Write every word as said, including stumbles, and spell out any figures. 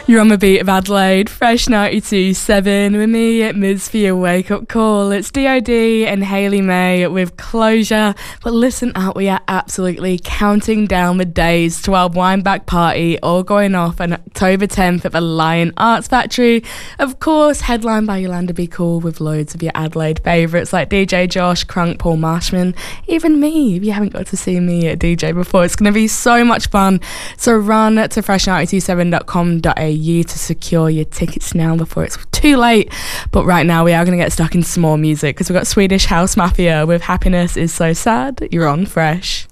You're on the beat of Adelaide, Fresh ninety-two point seven with me, Miz for your wake up call. It's D O D and Hayley May with Closure. But listen up, we are absolutely counting down the days to our Wineback party, all going off on October tenth at the Lion Arts Factory. Of course, headlined by Yolanda Be Cool with loads of your Adelaide favourites like D J Josh, Crunk, Paul Marshman, even me. If you haven't got to see me at D J before, it's going to be so much fun. So run to fresh nine two seven dot com dot a u to secure your tickets now before it's too late. But right now we are going to get stuck in some more music because we've got Swedish House Mafia with Happiness Is So Sad. You're on Fresh.